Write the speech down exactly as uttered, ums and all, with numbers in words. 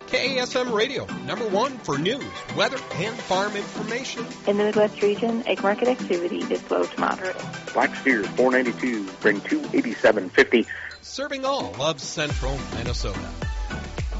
K A S M Radio, number one for news, weather, and farm information. In the Midwest region, egg market activity is low to moderate. Black steer, four ninety-two, bring two eighty-seven fifty. Serving all of central Minnesota.